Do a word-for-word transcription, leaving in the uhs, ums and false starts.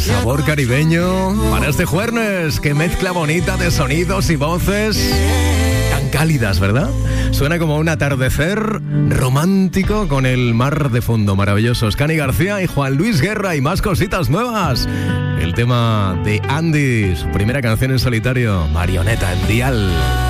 Sabor caribeño para este jueves, que mezcla bonita de sonidos y voces tan cálidas, ¿verdad? Suena como un atardecer romántico con el mar de fondo. Maravillosos. Cani García y Juan Luis Guerra y más cositas nuevas. El tema de Andy, su primera canción en solitario, Marioneta en Dial.